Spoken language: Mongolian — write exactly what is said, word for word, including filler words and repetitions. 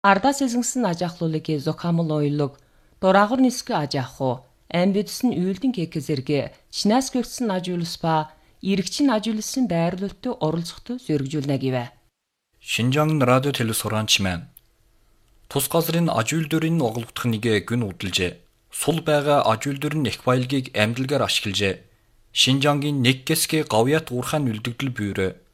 Ардаас эзэнсэн ажахлуулыг зокамл ойлог, дураагар нисгэ ажаху, амбидсэн үйлдэн кекезэргэ, чинаас гөрцсөн ажуулс ба иргэчин ажуулсан байрлалтай оролцохтой зөргижүүлнэ гэвэ. Шинжаангын радио телевиз сураанч маань тус газрын аж үйлдвэрийн оглогдох нэгэ гүн удалжээ. Сул байгаа аж үйлдвэрийн их баялагийг амьдлагаар ашиглажээ. Шинжаангийн нэг гэсгээ гавьяат уурхайн үлдэгдэл бюро